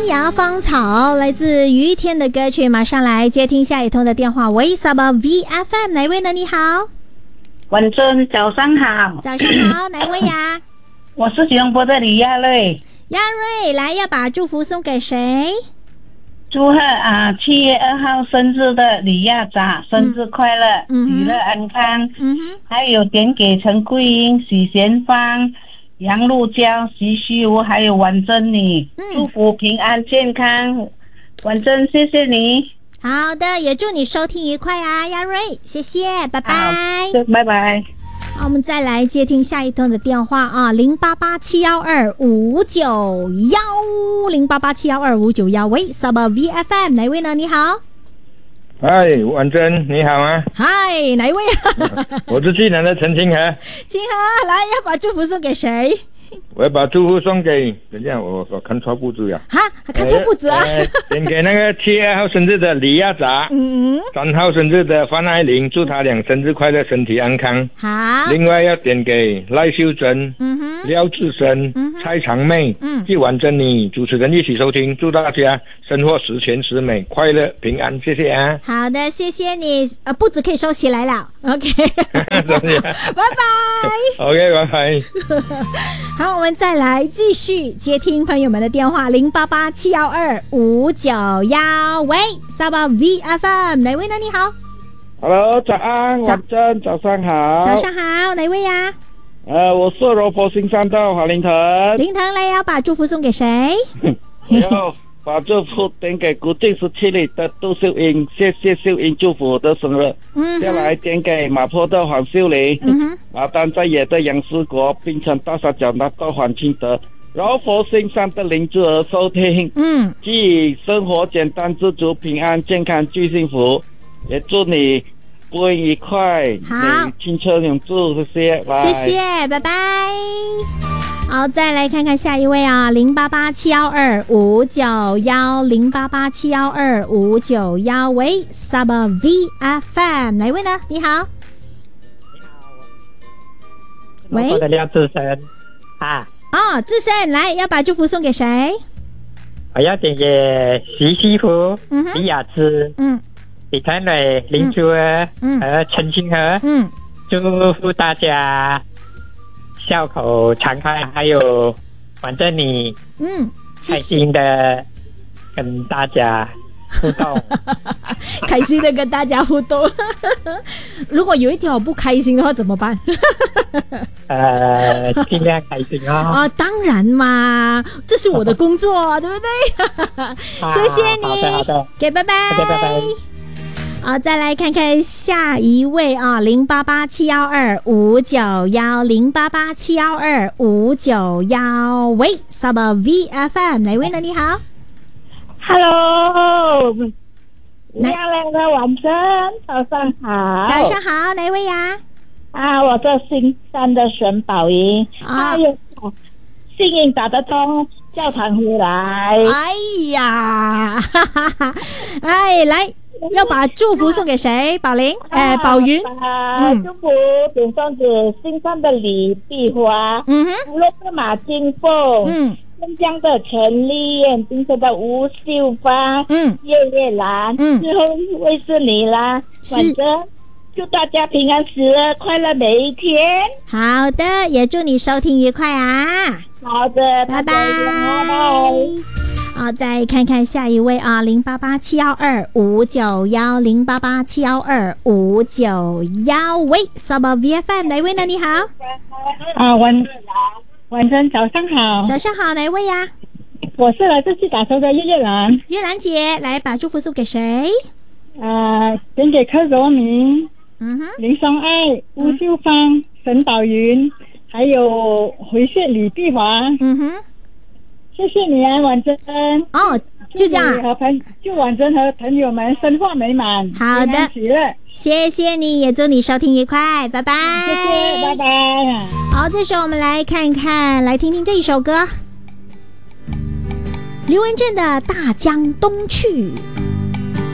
芽芳草来自于天的歌曲，马上来接听下一通的电话。喂，Sabah VFM， 哪位呢？你好， 文珍，早上好。 早上好，哪位呀？ 我是吉隆坡的李亚瑞。 亚瑞，来，要把祝福送给谁？ 祝贺7月2号生日的李亚扎生日快乐，喜乐安康。还有点给陈桂英、许贤芳、杨露娇、徐虚无，还有婉珍你，祝福平安健康。婉珍，谢谢你。 好的，也祝你收听愉快啊，亚瑞，谢谢，拜拜。 拜拜。 好，我们再来接听下一通的电话啊，0887125910，08871259喂，Sabah VFM， 哪位呢？你好。 嗨，婉珍，你好吗？ 嗨，哪一位啊？ 我是济南的陈清和。 清和，来，要把祝福送给谁？ 我要把祝福送给，等一下我看错步子呀。 哈，看错步子啊！ 点给那个7月2号生日的李亚扎，3号生日的范爱玲，祝他俩生日快乐，身体安康。 好。 另外要点给赖秀珍、廖志生、蔡长妹、季婉珍你主持人一起收听，祝大家生活十全十美，快乐平安，谢谢啊。 好的，谢谢你。步子可以收起来了。OK， 拜拜。 OK， 拜拜。 好，我们再来继续接听朋友们的电话，0887125911喂，Sabah VFM， 哪位呢？你好。 Hello， 早安，婉珍，早上好。 早上好，哪位呀？ 我是柔佛新山的华林腾。 林腾来，要把祝福送给谁？ 我要把祝福点给古晋17里的杜秀英，谢谢秀英祝福我的生日。再来点给马坡的黄秀玲，马丹在野的杨思国，槟城大沙角那的黄清德，柔佛新山的林志儿收听。祝生活简单知足，平安健康最幸福，也祝你过愉快，好，青春永驻，谢谢， 谢谢，拜拜。好，再来看看下一位啊，0887125910，0887125911喂，Sabah VFM， 哪位呢？你好。 喂，我的廖志生啊。 哦，志生，来，要把祝福送给谁？ 我要点给徐西湖、李雅芝、李团蕊、林珠儿和陈清和，祝福大家笑口常开，还有反正你开心的跟大家互动， 开心的跟大家互动。如果有一天我不开心的话怎么办？ 尽量开心哦。 当然嘛，这是我的工作，对不对？谢谢你。 好的， 给拜拜。 拜拜。 好，再来看看下一位啊，0887125911，0887125911喂，Sabah VFM， 哪位呢？你好。 Hello， 亮亮的晚上，早上好。 早上好，哪位呀？ 我这新山的沈宝仪。幸运打得通，教堂回来。 哎呀，哎，来。要把祝福送给谁？宝林，宝云。 祝福点送给新山的李碧华，福乐的马金凤，新疆的陈丽燕，槟城的吴秀芳，叶叶兰，最后一位是你啦，反正祝大家平安喜乐，快乐每一天。 好的，也祝你收听愉快啊。 好的， 拜拜。 拜拜。 好，再看看下一位啊，0887125911，0887125911喂，Sabah VFM， 哪位呢？你好。 晚上早上好。 早上好，哪位呀？ 我是来自去打球的叶兰。 叶兰姐，来把祝福送给谁？ 点给柯柔明，林松爱、吴秀芳、沈宝云，还有回旋李碧华。谢谢你啊，婉珍。 就这样。 祝婉珍和朋友们生活美满， 好的， 喜乐。 谢谢你，也祝你收听愉快，拜拜。 谢谢，拜拜。 好，这时候我们来看看，来听听这一首歌，刘文正的《大江东去》。